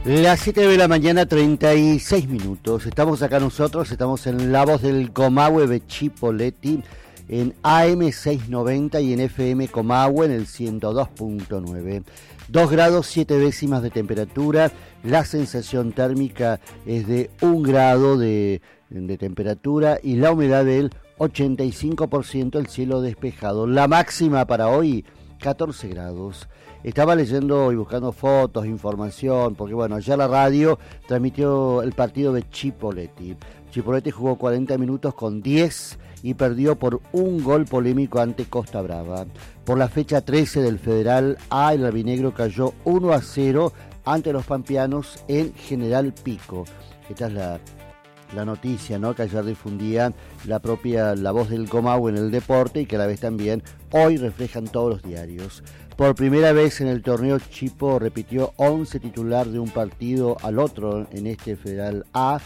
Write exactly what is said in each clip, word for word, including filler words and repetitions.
Las siete de la mañana, treinta y seis minutos. Estamos acá nosotros, estamos en La Voz del Comahue de Chipoleti, en A M seiscientos noventa y en F M Comahue en el ciento dos punto nueve. dos grados siete décimas de temperatura, la sensación térmica es de un grado de, de temperatura y la humedad del ochenta y cinco por ciento, el cielo despejado. La máxima para hoy, catorce grados. Estaba leyendo y buscando fotos, información, porque bueno, ayer la radio transmitió el partido de Chipoleti. Chipoleti jugó cuarenta minutos con diez y perdió por un gol polémico ante Costa Brava. Por la fecha trece del Federal A, el albinegro cayó uno a cero ante los pampeanos en General Pico. Esta es la, la noticia, ¿no?, que ayer difundía la propia La Voz del Comahue en el deporte y que a la vez también hoy reflejan todos los diarios. Por primera vez en el torneo, Chipo repitió once titular de un partido al otro en este Federal A.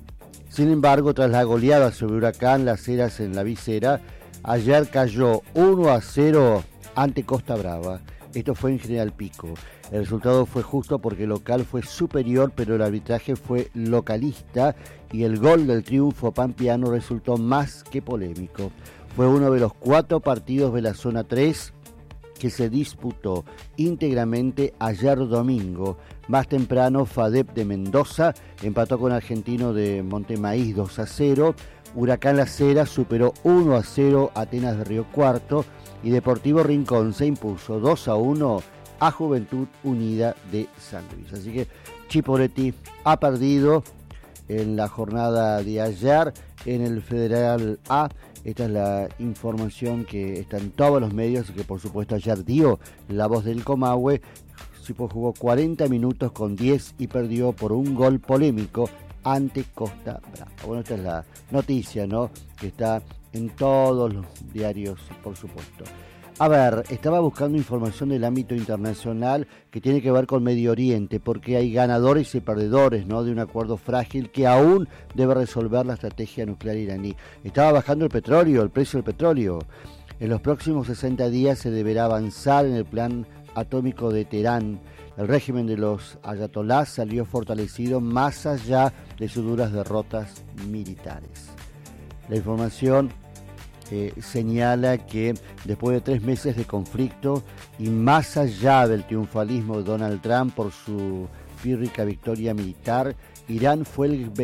Sin embargo, tras la goleada sobre Huracán Las Heras en la visera, ayer cayó uno a cero ante Costa Brava. Esto fue en General Pico. El resultado fue justo porque el local fue superior, pero el arbitraje fue localista y el gol del triunfo pampeano resultó más que polémico. Fue uno de los cuatro partidos de la zona tres que se disputó íntegramente ayer domingo. Más temprano, FADEP de Mendoza empató con Argentino de Montemaíz dos a cero, Huracán Las Heras superó uno a cero Atenas de Río Cuarto y Deportivo Rincón se impuso dos a uno a Juventud Unida de San Luis. Así que Chipoleti ha perdido en la jornada de ayer en el Federal A. Esta es la información que está en todos los medios y que por supuesto ayer dio La Voz del Comahue. Chipo jugó cuarenta minutos con diez y perdió por un gol polémico ante Costa Brava. Bueno, esta es la noticia, ¿no?, que está en todos los diarios, por supuesto. A ver, estaba buscando información del ámbito internacional que tiene que ver con Medio Oriente, porque hay ganadores y perdedores, ¿no?, de un acuerdo frágil que aún debe resolver la estrategia nuclear iraní. Estaba bajando el petróleo, el precio del petróleo. En los próximos sesenta días se deberá avanzar en el plan atómico de Teherán. El régimen de los ayatolás salió fortalecido más allá de sus duras derrotas militares. La información Eh, señala que después de tres meses de conflicto y más allá del triunfalismo de Donald Trump por su pírrica victoria militar, Irán fue el